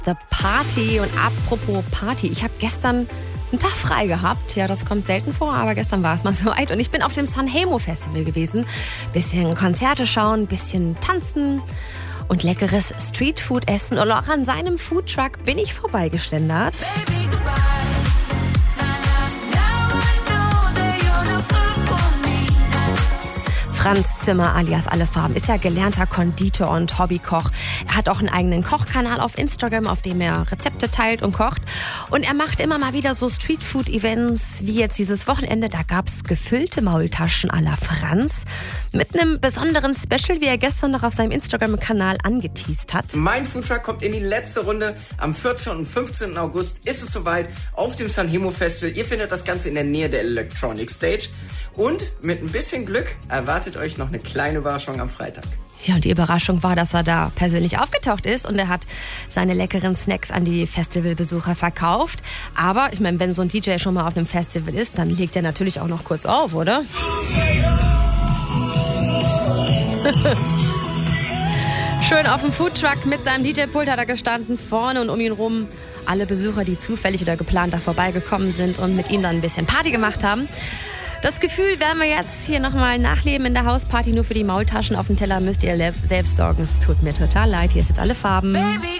The Party. Und apropos Party, ich habe gestern einen Tag frei gehabt. Ja, das kommt selten vor, aber gestern war es mal soweit. Und ich bin auf dem Sanremo Festival gewesen. Bisschen Konzerte schauen, bisschen tanzen und leckeres Streetfood essen. Und auch an seinem Foodtruck bin ich vorbeigeschlendert. Franz Zimmer alias Alle Farben ist ja gelernter Konditor und Hobbykoch. Er hat auch einen eigenen Kochkanal auf Instagram, auf dem er Rezepte teilt und kocht. Und er macht immer mal wieder so Streetfood-Events, wie jetzt dieses Wochenende. Da gab's gefüllte Maultaschen à la Franz mit einem besonderen Special, wie er gestern noch auf seinem Instagram-Kanal angeteast hat. Mein Foodtruck kommt in die letzte Runde. Am 14. und 15. August ist es soweit auf dem Sanremo Festival. Ihr findet das Ganze in der Nähe der Electronic Stage. Und mit ein bisschen Glück erwartet euch noch eine kleine Überraschung am Freitag. Ja, und die Überraschung war, dass er da persönlich aufgetaucht ist und er hat seine leckeren Snacks an die Festivalbesucher verkauft. Aber ich meine, wenn so ein DJ schon mal auf einem Festival ist, dann legt er natürlich auch noch kurz auf, oder? Schön auf dem Foodtruck mit seinem DJ-Pult hat er gestanden, vorne und um ihn rum alle Besucher, die zufällig oder geplant da vorbeigekommen sind und mit ihm dann ein bisschen Party gemacht haben. Das Gefühl werden wir jetzt hier nochmal nachleben in der Hausparty. Nur für die Maultaschen auf dem Teller müsst ihr selbst sorgen. Es tut mir total leid. Hier ist jetzt Alle Farben. Baby.